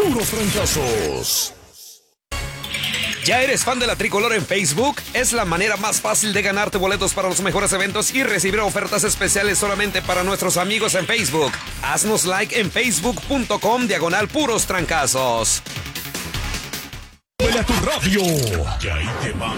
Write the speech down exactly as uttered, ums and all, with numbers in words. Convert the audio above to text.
puros trancazos. ¿Ya eres fan de la Tricolor en Facebook? Es la manera más fácil de ganarte boletos para los mejores eventos y recibir ofertas especiales solamente para nuestros amigos en Facebook. Haznos like en facebook.com diagonal puros trancazos. ¡Muele a tu radio! Que ahí te va